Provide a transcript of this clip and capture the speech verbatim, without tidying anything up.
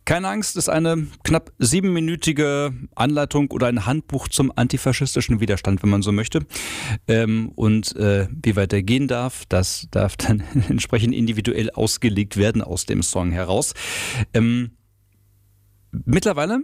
Keine Angst ist eine knapp siebenminütige Anleitung oder ein Handbuch zum antifaschistischen Widerstand, wenn man so möchte. Ähm, und äh, wie weit er gehen darf, das darf dann entsprechend individuell ausgelegt werden aus dem Song heraus. Ähm, mittlerweile